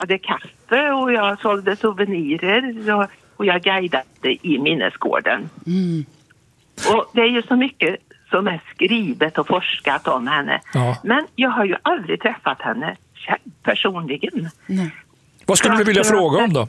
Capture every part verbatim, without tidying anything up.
hade kaffe och jag sålde souvenirer och, och jag guidade i minnesgården. Mm. Och det är ju så mycket som är skrivet och forskat om henne. Ja. Men jag har ju aldrig träffat henne personligen. Nej. Vad skulle du vilja fråga om då?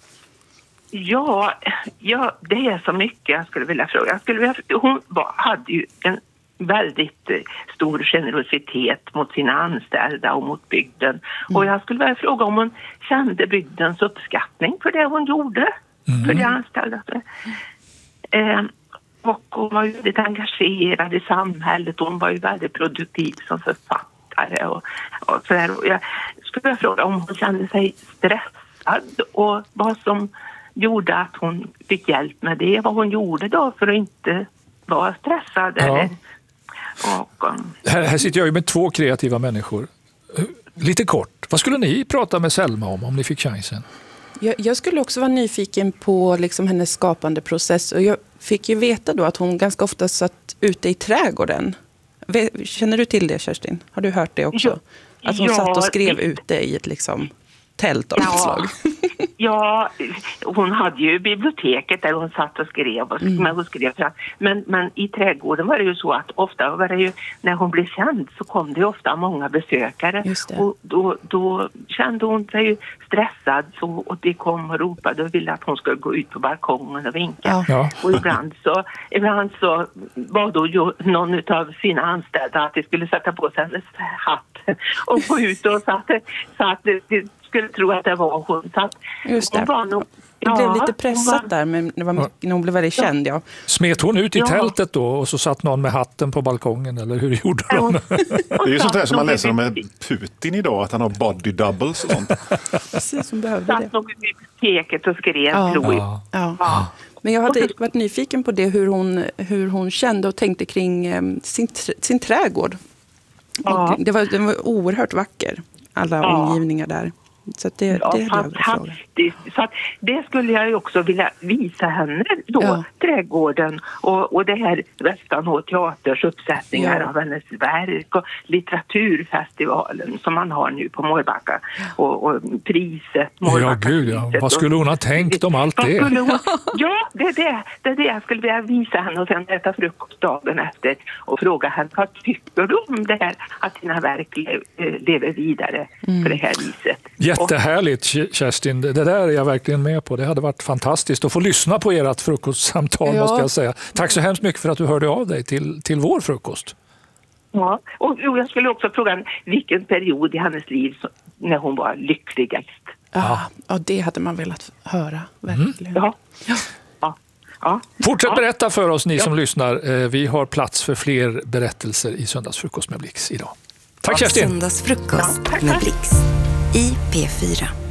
Ja, ja, det är så mycket jag skulle vilja fråga. Jag skulle vilja, hon var, hade ju en väldigt stor generositet mot sina anställda och mot bygden. Mm. Och jag skulle vilja fråga om hon kände bygdens uppskattning för det hon gjorde. Mm. För de anställda. Eh, och hon var ju väldigt engagerad i samhället. Hon var ju väldigt produktiv som författare. Och, och så där. Och jag skulle vilja fråga om hon kände sig stressad och vad som gjorde att hon fick hjälp med det. Vad hon gjorde då för att inte vara stressad. Ja. Eller, och, um, här, här sitter jag ju med två kreativa människor. Lite kort, vad skulle ni prata med Selma om om ni fick chansen? Jag, jag skulle också vara nyfiken på liksom hennes skapande process. Och jag fick ju veta då att hon ganska ofta satt ute i trädgården. Känner du till det, Kerstin? Har du hört det också? Ja. Att hon ja, satt och skrev det... ute i ett liksom... tält av ja, ett slag. Ja, hon hade ju biblioteket där hon satt och skrev. Och, mm. men, hon skrev men, men i trädgården var det ju så att ofta var det ju, när hon blev känd så kom det ofta många besökare. Och då, då kände hon sig ju stressad så, och de kom och ropade och ville att hon skulle gå ut på balkongen och vinka. Ja. Och ibland så, ibland så var då ju någon av sina anställda att de skulle sätta på sig hennes hatt och gå ut och så att, så att det skulle tro att det var hon. Så att just det. Hon var nog, ja, det blev lite pressat var, där men det var mycket, när hon blev väldigt ja. känd. Ja. Smet hon ut i ja. tältet då och så satt någon med hatten på balkongen eller hur gjorde hon? Det är ju sånt här som man läser om med Putin idag, att han har body doubles och sånt. Precis, som behövde det. Satt nog i biblioteket och skrev, ja. tror jag. Ja. Ja. Ja. Men jag hade varit nyfiken på det, hur hon, hur hon kände och tänkte kring um, sin, sin trädgård. Ja. Och det var, den var oerhört vacker, alla ja. omgivningar där. Så det, ja, det fantastiskt. Så att det skulle jag ju också vilja visa henne då, ja. trädgården och, och det här Västanå teaters uppsättningar ja. av hennes verk och litteraturfestivalen som man har nu på Mårbacka och, och priset. Ja, gud ja. Vad skulle hon ha tänkt om allt det? Hon, ja, det är det, det är det jag skulle vilja visa henne och sen äta frukost dagen efter och fråga henne, vad tycker du om det här att dina verk le, lever vidare mm. på det här viset? Jättehärligt, Kerstin. Det där är jag verkligen med på. Det hade varit fantastiskt att få lyssna på ert frukostsamtal, ja. måste jag säga. Tack så hemskt mycket för att du hörde av dig till, till vår frukost. Ja, och jag skulle också fråga vilken period i hennes liv när hon var lyckligast. Ja, ja det hade man velat höra, verkligen. Mm. Ja. Ja. Ja. Ja. Fortsätt ja. berätta för oss, ni ja. som lyssnar. Vi har plats för fler berättelser i Söndagsfrukost med Blix idag. Tack, Kerstin! Söndagsfrukost med Blix i P fyra.